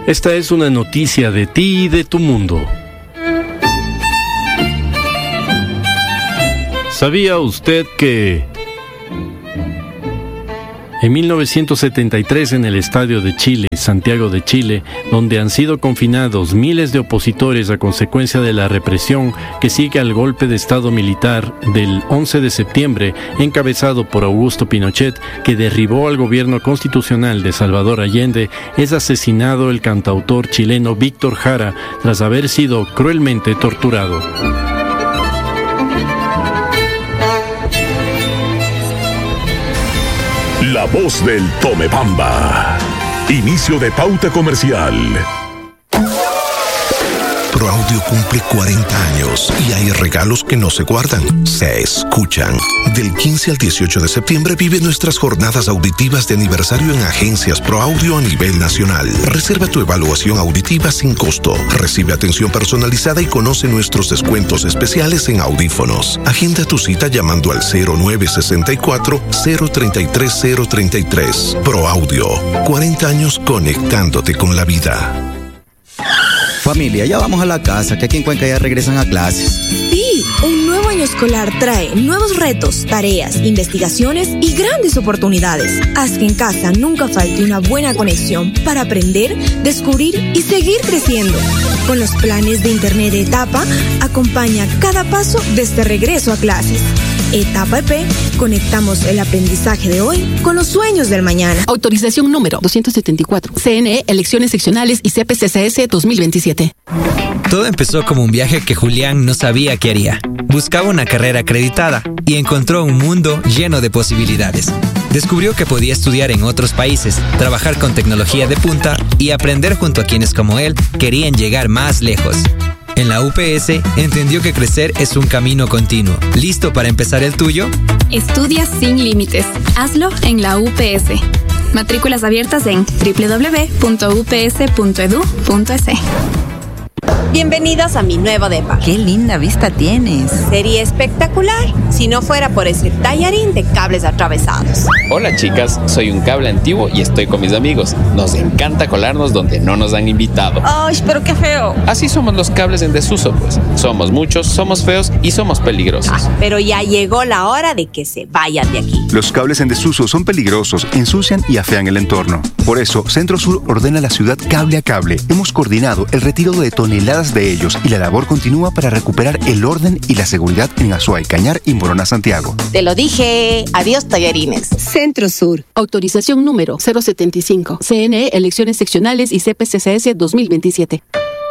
Esta es una noticia de ti y de tu mundo. ¿Sabía usted que en 1973 en el Estadio de Chile, Santiago de Chile, donde han sido confinados miles de opositores a consecuencia de la represión que sigue al golpe de Estado militar del 11 de septiembre, encabezado por Augusto Pinochet, que derribó al gobierno constitucional de Salvador Allende, es asesinado el cantautor chileno Víctor Jara tras haber sido cruelmente torturado? La voz del Tomebamba. Inicio de pauta comercial. ProAudio cumple 40 años y hay regalos que no se guardan, se escuchan. Del 15 al 18 de septiembre vive nuestras jornadas auditivas de aniversario en agencias ProAudio a nivel nacional. Reserva tu evaluación auditiva sin costo. Recibe atención personalizada y conoce nuestros descuentos especiales en audífonos. Agenda tu cita llamando al 0964-033-033. ProAudio, 40 años conectándote con la vida. Familia, ya vamos a la casa, que aquí en Cuenca ya regresan a clases. Sí, un nuevo año escolar trae nuevos retos, tareas, investigaciones y grandes oportunidades. Haz que en casa nunca falte una buena conexión para aprender, descubrir y seguir creciendo. Con los planes de Internet de Etapa, acompaña cada paso de este regreso a clases. Etapa EP, conectamos el aprendizaje de hoy con los sueños del mañana. Autorización número 274. CNE, elecciones seccionales y CPCCS 2027. Todo empezó como un viaje que Julián no sabía qué haría. Buscaba una carrera acreditada y encontró un mundo lleno de posibilidades. Descubrió que podía estudiar en otros países, trabajar con tecnología de punta y aprender junto a quienes como él querían llegar más lejos. En la UPS entendió que crecer es un camino continuo. ¿Listo para empezar el tuyo? Estudia sin límites. Hazlo en la UPS. Matrículas abiertas en www.ups.edu.es. Bienvenidos a mi nuevo depa. ¡Qué linda vista tienes! Sería espectacular si no fuera por ese tallarín de cables atravesados. Hola chicas, soy un cable antiguo y estoy con mis amigos. Nos encanta colarnos donde no nos han invitado. ¡Ay, pero qué feo! Así somos los cables en desuso, pues. Somos muchos, somos feos y somos peligrosos. Pero ya llegó la hora de que se vayan de aquí. Los cables en desuso son peligrosos, ensucian y afean el entorno. Por eso, Centro Sur ordena a la ciudad cable a cable. Hemos coordinado el retiro de toneladas de ellos y la labor continúa para recuperar el orden y la seguridad en Azuay, Cañar y Morona, Santiago. Te lo dije. Adiós, tallarines. Centro Sur. Autorización número 075. CNE, elecciones seccionales y CPCCS 2027.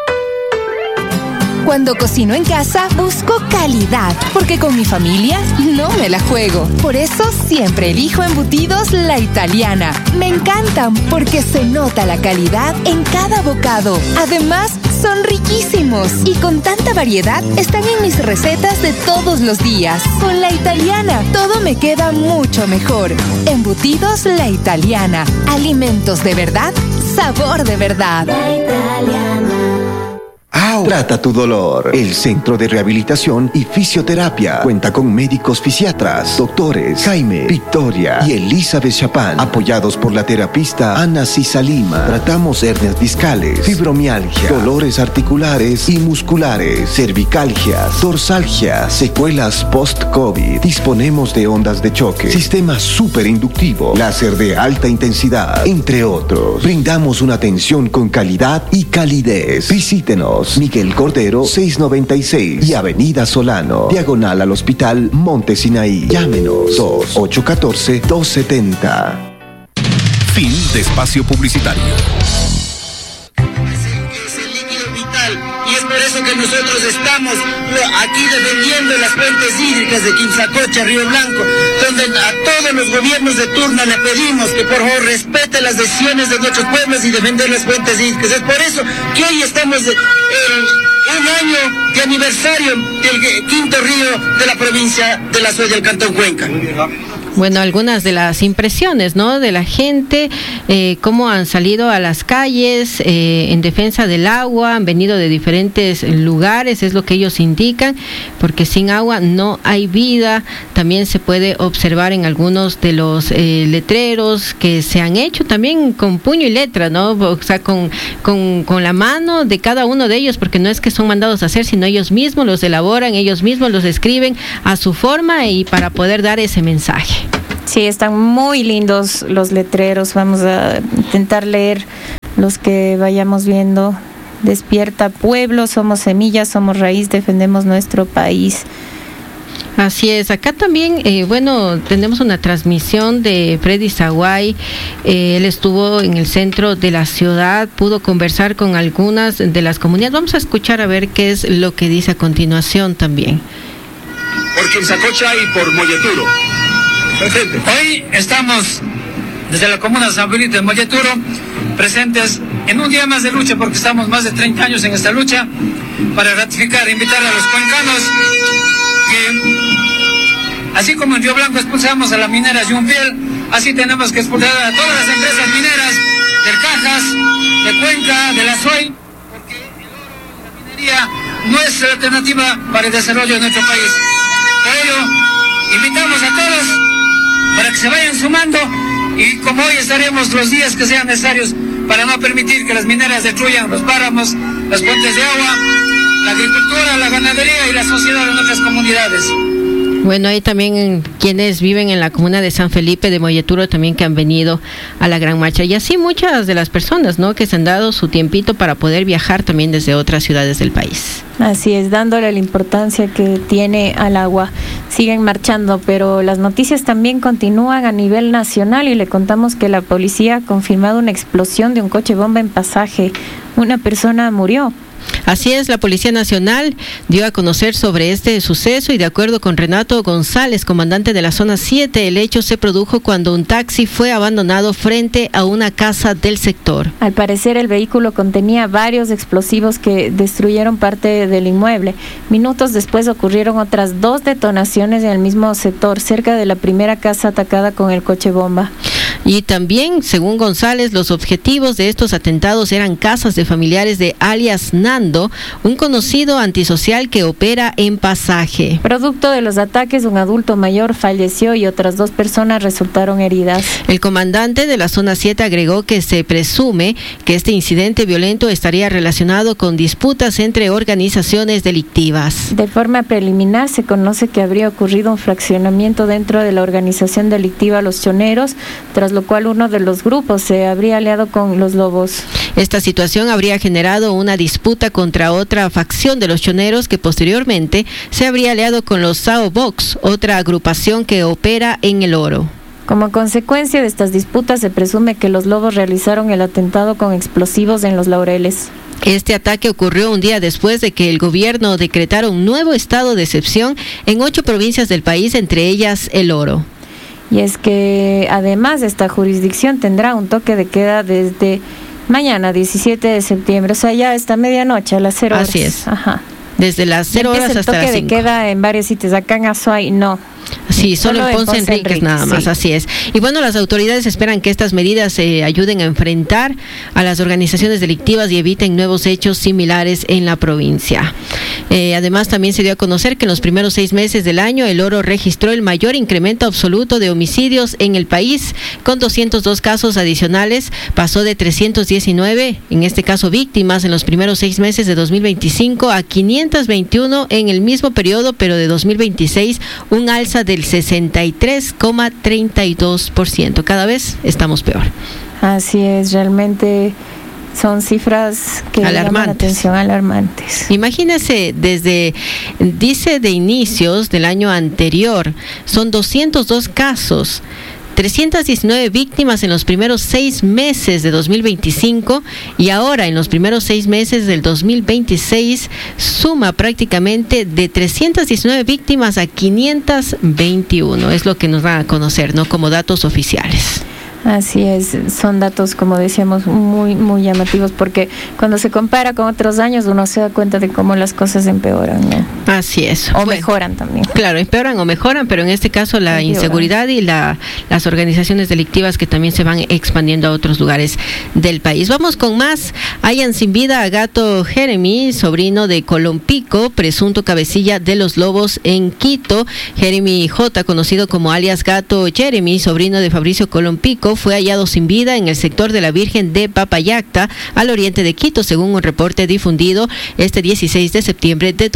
Cuando cocino en casa, busco calidad, porque con mi familia no me la juego. Por eso siempre elijo embutidos La Italiana. Me encantan porque se nota la calidad en cada bocado. Además, son riquísimos y con tanta variedad están en mis recetas de todos los días. Con La Italiana, todo me queda mucho mejor. Embutidos La Italiana. Alimentos de verdad, sabor de verdad. La Italiana. Trata tu dolor. El Centro de Rehabilitación y Fisioterapia cuenta con médicos fisiatras, doctores Jaime, Victoria y Elizabeth Chapán, apoyados por la terapista Ana Cisalima. Tratamos hernias discales, fibromialgia, dolores articulares y musculares, cervicalgias, dorsalgias, secuelas post-COVID. Disponemos de ondas de choque, sistema superinductivo, láser de alta intensidad, entre otros. Brindamos una atención con calidad y calidez. Visítenos, Miguel Cordero 696 y Avenida Solano, diagonal al Hospital Monte Sinaí. Llámenos 2814-270. Fin de espacio publicitario. Es el líquido vital y es por eso que nosotros estamos aquí defendiendo las fuentes hídricas de Quimsacocha, Río Blanco, donde a todos los gobiernos de turno le pedimos que por favor respete las decisiones de nuestros pueblos y defender las fuentes hídricas. Es por eso que hoy estamos en un año de aniversario del quinto río de la provincia de La Suay del Cantón Cuenca. Bueno, algunas de las impresiones, ¿no?, de la gente, cómo han salido a las calles en defensa del agua, han venido de diferentes lugares, es lo que ellos indican, porque sin agua no hay vida. También se puede observar en algunos de los letreros que se han hecho también con puño y letra, ¿no?, o sea, con la mano de cada uno de ellos, porque no es que son mandados a hacer, sino ellos mismos los elaboran, ellos mismos los escriben a su forma y para poder dar ese mensaje. Sí, están muy lindos los letreros. Vamos a intentar leer los que vayamos viendo. Despierta pueblo, somos semillas, somos raíz, defendemos nuestro país. Así es, acá también, tenemos una transmisión de Freddy Zaguay. Él estuvo en el centro de la ciudad, pudo conversar con algunas de las comunidades. Vamos a escuchar a ver qué es lo que dice a continuación también. Por Quimsacocha y por Molleturo. Hoy estamos desde la comuna de San Felipe de Molleturo presentes en un día más de lucha, porque estamos más de 30 años en esta lucha, para ratificar, invitar a los cuencanos que, así como en Río Blanco expulsamos a la minera Yumpiel, así tenemos que expulsar a todas las empresas mineras del Cajas, de Cuenca, de la SOI, porque el oro y la minería no es la alternativa para el desarrollo de nuestro país. Por ello, invitamos a todos para que se vayan sumando, y como hoy estaremos los días que sean necesarios para no permitir que las mineras destruyan los páramos, las fuentes de agua, la agricultura, la ganadería y la sociedad de nuestras comunidades. Bueno, hay también quienes viven en la comuna de San Felipe de Molleturo también que han venido a la gran marcha, y así muchas de las personas, ¿no?, que se han dado su tiempito para poder viajar también desde otras ciudades del país. Así es, dándole la importancia que tiene al agua. Siguen marchando, pero las noticias también continúan a nivel nacional, y le contamos que la policía ha confirmado una explosión de un coche bomba en Pasaje. Una persona murió. Así es, la Policía Nacional dio a conocer sobre este suceso, y de acuerdo con Renato González, comandante de la zona 7, el hecho se produjo cuando un taxi fue abandonado frente a una casa del sector. Al parecer el vehículo contenía varios explosivos que destruyeron parte del inmueble. Minutos después ocurrieron otras 2 detonaciones en el mismo sector, cerca de la primera casa atacada con el coche bomba. Y también, según González, los objetivos de estos atentados eran casas de familiares de alias Nando, un conocido antisocial que opera en Pasaje. Producto de los ataques, un adulto mayor falleció y otras 2 personas resultaron heridas. El comandante de la zona 7 agregó que se presume que este incidente violento estaría relacionado con disputas entre organizaciones delictivas. De forma preliminar se conoce que habría ocurrido un fraccionamiento dentro de la organización delictiva Los Choneros, tras lo cual uno de los grupos se habría aliado con los Lobos. Esta situación habría generado una disputa contra otra facción de los choneros, que posteriormente se habría aliado con los Sao Box, otra agrupación que opera en el oro. Como consecuencia de estas disputas, se presume que los Lobos realizaron el atentado con explosivos en Los Laureles. Este ataque ocurrió un día después de que el gobierno decretara un nuevo estado de excepción en 8 provincias del país, entre ellas el oro. Y es que además esta jurisdicción tendrá un toque de queda desde mañana, 17 de septiembre, o sea, ya esta medianoche a las 0 horas. Así es. Ajá. Desde las 0 horas hasta las 5. El toque de queda en varios sitios, acá en Azuay no. Sí, solo en Ponce Enríquez nada más, sí. Así es. Y bueno, las autoridades esperan que estas medidas ayuden a enfrentar a las organizaciones delictivas y eviten nuevos hechos similares en la provincia. Además, también se dio a conocer que en los primeros 6 meses del año el oro registró el mayor incremento absoluto de homicidios en el país, con 202 casos adicionales. Pasó de 319, en este caso víctimas, en los primeros 6 meses de 2025 a 521 en el mismo periodo, pero de 2026, un alza del 63,32%. Cada vez estamos peor. Así es, realmente son cifras que llaman la atención, alarmantes. Imagínese, dice de inicios del año anterior, son 202 casos, 319 víctimas en los primeros 6 meses de 2025, y ahora en los primeros 6 meses del 2026 suma prácticamente de 319 víctimas a 521. Es lo que nos van a conocer, ¿no?, como datos oficiales. Así es, son datos, como decíamos, muy, muy llamativos, porque cuando se compara con otros años uno se da cuenta de cómo las cosas empeoran, ¿no? Así es. O mejoran también. Claro, empeoran o mejoran, pero en este caso la inseguridad y las organizaciones delictivas que también se van expandiendo a otros lugares del país. Vamos con más. Hallan sin vida a Gato Jeremy, sobrino de Colompico, presunto cabecilla de los Lobos en Quito. Jeremy J., conocido como alias Gato Jeremy, sobrino de Fabricio Colompico, fue hallado sin vida en el sector de la Virgen de Papayacta, al oriente de Quito, según un reporte difundido este 16 de septiembre de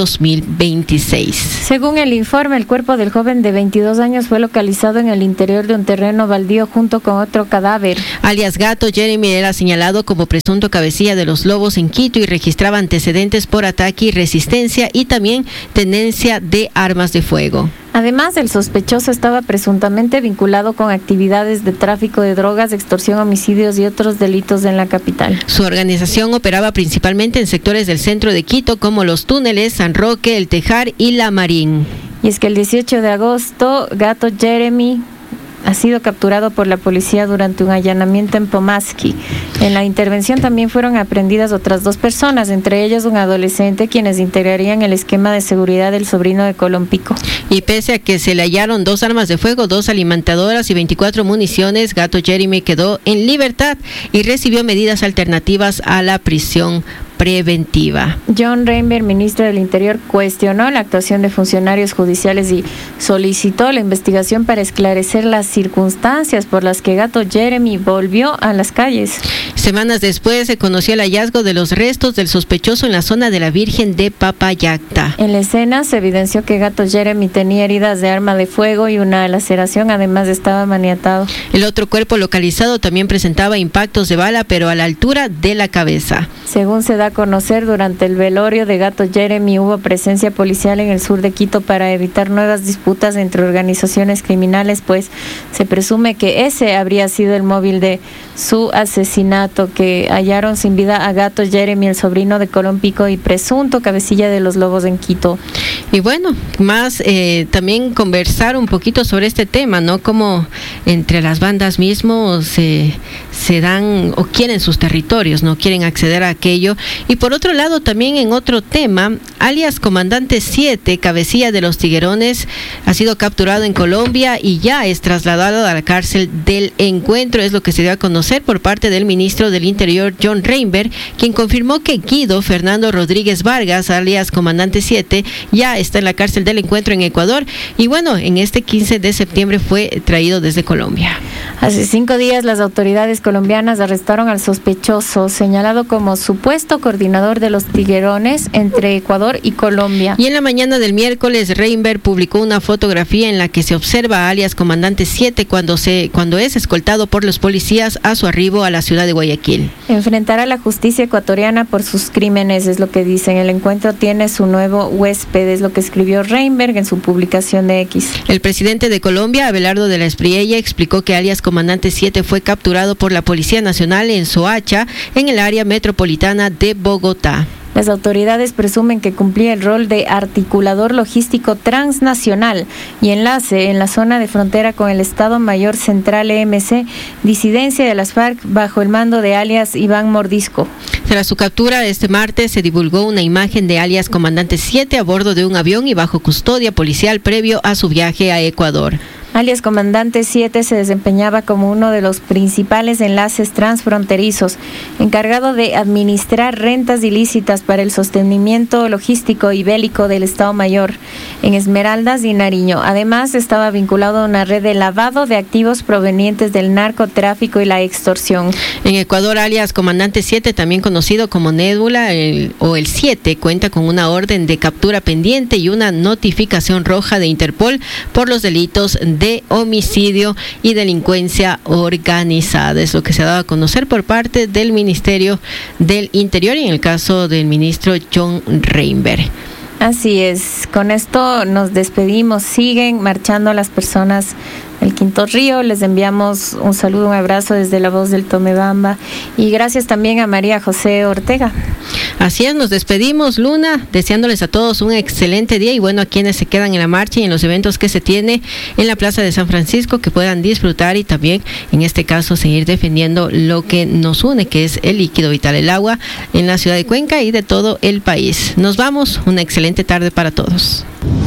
2026. Según el informe, el cuerpo del joven de 22 años fue localizado en el interior de un terreno baldío junto con otro cadáver. Alias Gato Jeremy era señalado como presunto cabecilla de los Lobos en Quito y registraba antecedentes por ataque y resistencia y también tenencia de armas de fuego. Además, el sospechoso estaba presuntamente vinculado con actividades de tráfico de drogas, extorsión, homicidios y otros delitos en la capital. Su organización operaba principalmente en sectores del centro de Quito como Los Túneles, San Roque, El Tejar y La Marín. Y es que el 18 de agosto, Gato Jeremy ha sido capturado por la policía durante un allanamiento en Pomasqui. En la intervención también fueron aprehendidas otras 2 personas, entre ellas un adolescente, quienes integrarían el esquema de seguridad del sobrino de Colompico. Y pese a que se le hallaron 2 armas de fuego, 2 alimentadoras y 24 municiones, Gato Jeremy quedó en libertad y recibió medidas alternativas a la prisión preventiva. John Reinberg, ministro del Interior, cuestionó la actuación de funcionarios judiciales y solicitó la investigación para esclarecer las circunstancias por las que Gato Jeremy volvió a las calles. Semanas después se conoció el hallazgo de los restos del sospechoso en la zona de la Virgen de Papayacta. En la escena se evidenció que Gato Jeremy tenía heridas de arma de fuego y una laceración, además estaba maniatado. El otro cuerpo localizado también presentaba impactos de bala, pero a la altura de la cabeza. Según se da a conocer, durante el velorio de Gato Jeremy hubo presencia policial en el sur de Quito para evitar nuevas disputas entre organizaciones criminales, pues se presume que ese habría sido el móvil de su asesinato, que hallaron sin vida a Gato Jeremy, el sobrino de Colompico y presunto cabecilla de los Lobos en Quito. Y bueno, más también conversar un poquito sobre este tema, ¿no? Cómo entre las bandas mismos se dan o quieren sus territorios, no quieren acceder a aquello. Y por otro lado, también en otro tema, alias Comandante 7, cabecilla de los Tiguerones, ha sido capturado en Colombia y ya es trasladado a la cárcel del Encuentro. Es lo que se dio a conocer por parte del ministro del Interior, John Reinberg, quien confirmó que Guido Fernando Rodríguez Vargas, alias Comandante 7, ya está en la cárcel del Encuentro en Ecuador. Y bueno, en este 15 de septiembre fue traído desde Colombia. Hace 5 días las autoridades colombianas arrestaron al sospechoso, señalado como supuesto coordinador de los Tiguerones entre Ecuador y Colombia. Y en la mañana del miércoles, Reinberg publicó una fotografía en la que se observa a alias Comandante 7 cuando es escoltado por los policías a su arribo a la ciudad de Guayaquil. Enfrentará a la justicia ecuatoriana por sus crímenes, es lo que dicen. El Encuentro tiene su nuevo huésped, es lo que escribió Reinberg en su publicación de X. El presidente de Colombia, Abelardo de la Espriella, explicó que alias Comandante 7 fue capturado por la Policía Nacional en Soacha, en el área metropolitana de Bogotá. Las autoridades presumen que cumplía el rol de articulador logístico transnacional y enlace en la zona de frontera con el Estado Mayor Central EMC, disidencia de las FARC bajo el mando de alias Iván Mordisco. Tras su captura este martes se divulgó una imagen de alias Comandante 7 a bordo de un avión y bajo custodia policial previo a su viaje a Ecuador. Alias Comandante 7 se desempeñaba como uno de los principales enlaces transfronterizos, encargado de administrar rentas ilícitas para el sostenimiento logístico y bélico del Estado Mayor en Esmeraldas y Nariño. Además, estaba vinculado a una red de lavado de activos provenientes del narcotráfico y la extorsión. En Ecuador, alias Comandante 7, también conocido como Nébula o el 7, cuenta con una orden de captura pendiente y una notificación roja de Interpol por los delitos de homicidio y delincuencia organizada. Es lo que se ha dado a conocer por parte del Ministerio del Interior y en el caso del ministro John Reinberg. Así es, con esto nos despedimos. Siguen marchando las personas el Quinto Río. Les enviamos un saludo, un abrazo desde la voz del Tomebamba. Y gracias también a María José Ortega. Así es, nos despedimos, Luna, deseándoles a todos un excelente día y bueno, a quienes se quedan en la marcha y en los eventos que se tiene en la Plaza de San Francisco, que puedan disfrutar y también, en este caso, seguir defendiendo lo que nos une, que es el líquido vital, el agua, en la ciudad de Cuenca y de todo el país. Nos vamos, una excelente tarde para todos.